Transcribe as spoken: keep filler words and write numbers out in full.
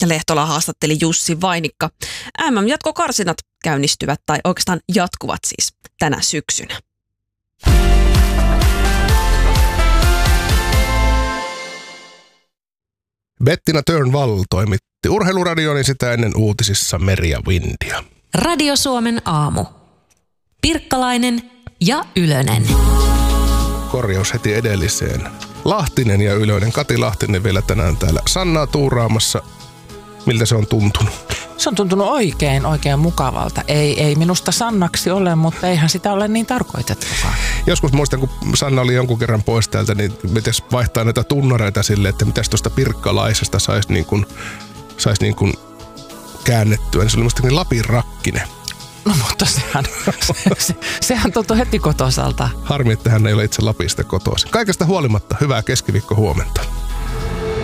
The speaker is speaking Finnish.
ja Lehtola haastatteli Jussi Vainikka. M M-jatkokarsinat käynnistyvät tai oikeastaan jatkuvat siis tänä syksynä. Bettina Turnvall toimitti Urheiluradioon, niin sitä ennen uutisissa Meri ja Windia. Radio Suomen aamu. Pirkkalainen ja Ylönen. Korjaus heti edelliseen. Lahtinen ja Ylönen. Kati Lahtinen vielä tänään täällä Sannaa tuuraamassa. Miltä se on tuntunut? Se on tuntunut oikein, oikein mukavalta. Ei, ei minusta Sannaksi ole, mutta eihän sitä ole niin tarkoitettukaan. Joskus muistan, kun Sanna oli jonkun kerran pois täältä, niin mites vaihtaa näitä tunnareita silleen, että mitäs tuosta pirkkalaisesta saisi niin kuin, sais niin kuin käännettyä. Niin se oli musta niin Lapin Rakkinen. No mutta sehän, se, se, sehän tuntui heti kotoisalta. Harmi, että hän ei ole itse Lapista kotoisin. Kaikesta huolimatta hyvää keskiviikko huomenta.